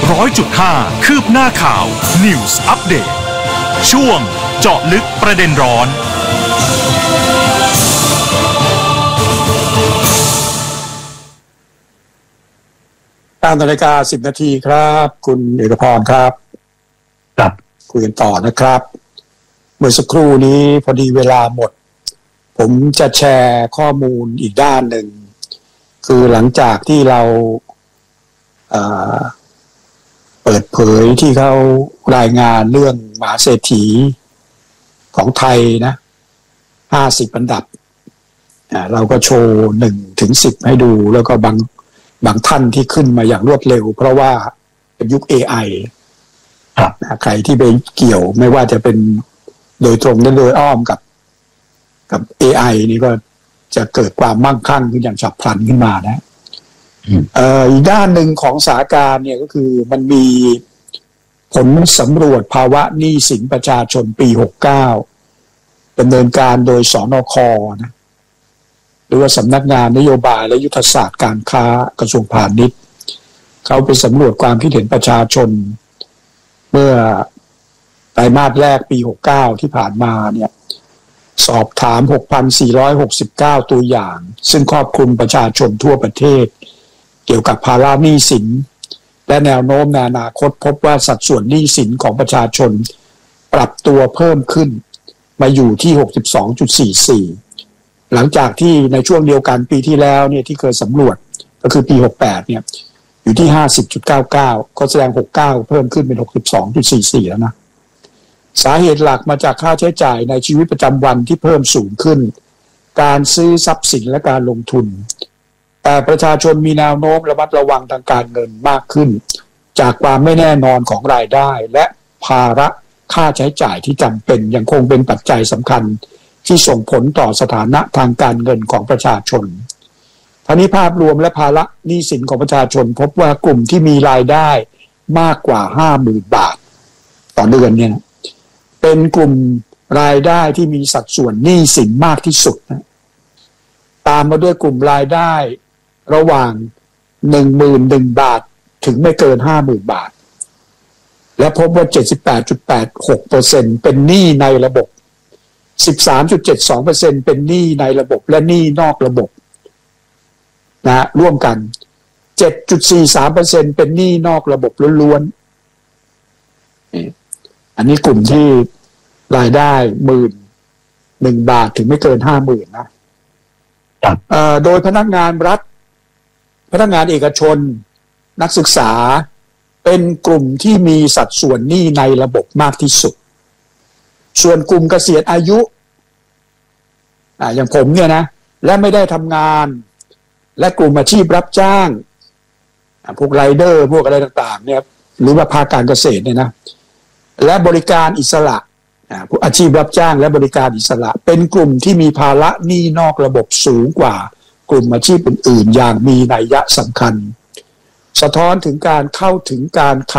100.5 คืบหน้าข่าว News Update ช่วงเจาะลึกประเด็นร้อน 9:10 นาทีครับคุณเอกพรครับครับคุยกันต่อนะครับเมื่อสักครู่นี้พอดีเวลาหมดผมจะแชร์ข้อมูลอีกด้านหนึ่งคือหลังจากที่เราเปิดเผยที่เขารายงานเรื่องมหาเศรษฐีของไทยนะ50อันดับเราก็โชว์1 ถึง 10ให้ดูแล้วก็บางท่านที่ขึ้นมาอย่างรวดเร็วเพราะว่าเป็นยุค AI ครับใครที่ไปเกี่ยวไม่ว่าจะเป็นโดยตรงและโดยอ้อมกับ AI นี่ก็จะเกิดความมั่งคั่งขึ้นอย่างฉับพลันขึ้นมานะอีกด้านหนึ่งของสถานการณ์เนี่ยก็คือมันมีผลสำรวจภาวะหนี้สินประชาชนปี69ดำเนินการโดยสนค.นะหรือว่าสำนักงานนโยบายและยุทธศาสตร์การค้ากระทรวงพาณิชย์เขาไปสำรวจความคิดเห็นประชาชนเมื่อไตรมาสแรกปี69ที่ผ่านมาเนี่ยสอบถาม 6,469 ตัวอย่างซึ่งครอบคลุมประชาชนทั่วประเทศเกี่ยวกับภาระหนี้สินและแนวโน้มในอนาคตพบว่าสัดส่วนหนี้สินของประชาชนปรับตัวเพิ่มขึ้นมาอยู่ที่ 62.44 หลังจากที่ในช่วงเดียวกันปีที่แล้วเนี่ยที่เคยสำรวจก็คือปี68เนี่ยอยู่ที่ 50.99 ก็แสดง69เพิ่มขึ้นเป็น 62.44 แล้วนะสาเหตุหลักมาจากค่าใช้จ่ายในชีวิตประจำวันที่เพิ่มสูงขึ้นการซื้อทรัพย์สินและการลงทุนแต่ประชาชนมีแนวโน้มระมัดระวังทางการเงินมากขึ้นจากความไม่แน่นอนของรายได้และภาระค่าใช้จ่ายที่จำเป็นยังคงเป็นปัจจัยสำคัญที่ส่งผลต่อสถานะทางการเงินของประชาชนทั้งนี้ภาพรวมและภาระหนี้สินของประชาชนพบว่ากลุ่มที่มีรายได้มากกว่า 50,000 บาทต่อเดือนเนี่ยเป็นกลุ่มรายได้ที่มีสัดส่วนหนี้สินมากที่สุดนะตามมาด้วยกลุ่มรายได้ระหว่าง 11,000 บาทถึงไม่เกิน 50,000 บาทและพบว่า 78.86% เป็นหนี้ในระบบ 13.72% เป็นหนี้ในระบบและหนี้นอกระบบนะร่วมกัน 7.43% เป็นหนี้นอกระบบล้วนๆอันนี้กลุ่มที่รายได้11,000 บาทถึงไม่เกิน 50,000 นะโดยพนักงานรัฐพนักงานเอกชนนักศึกษาเป็นกลุ่มที่มีสัดส่วนหนี้ในระบบมากที่สุดส่วนกลุ่มเกษียณอายุอย่างผมเนี่ยนะและไม่ได้ทำงานและกลุ่มอาชีพรับจ้างพวกไรเดอร์พวกอะไรต่างๆเนี่ยหรือว่าภาคการเกษตรเนี่ยนะและบริการอิสระพวกอาชีพรับจ้างและบริการอิสระเป็นกลุ่มที่มีภาระหนี้นอกระบบสูงกว่ากลุ่มอาชีพอื่นๆอย่างมีนัยสำคัญสะท้อนถึงการเข้าถึงการ